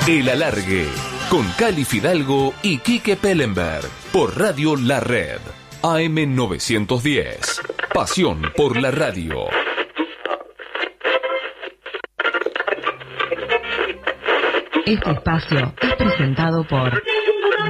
El Alargue, con Cali Fidalgo y Quique Pellenberg, por Radio La Red, AM 910. Pasión por la radio. Este espacio es presentado por